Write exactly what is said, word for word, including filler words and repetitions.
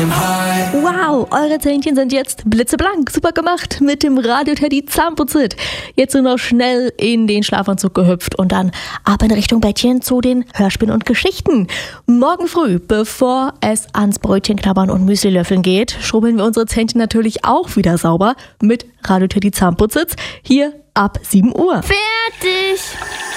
Wow, eure Zähnchen sind jetzt blitzeblank. Super gemacht mit dem Radio Teddy Zahnputzit. Jetzt nur noch schnell in den Schlafanzug gehüpft und dann ab in Richtung Bettchen zu den Hörspielen und Geschichten. Morgen früh, bevor es ans Brötchen knabbern und Müsli-Löffeln geht, schrubbeln wir unsere Zähnchen natürlich auch wieder sauber mit Radio Teddy Zahnputzit. Hier ab sieben Uhr. Fertig!